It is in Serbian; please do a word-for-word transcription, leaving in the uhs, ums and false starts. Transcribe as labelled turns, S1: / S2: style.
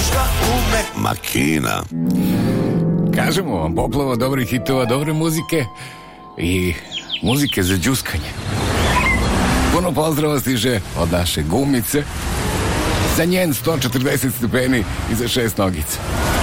S1: gužva ume.
S2: Makina.
S3: Kažemo vam, poplava dobrih hitova, dobre muzike i muzike za džuskanje. Puno pozdrava stiže od naše gumice za njen sto četrdeset stepeni i za šest nogica.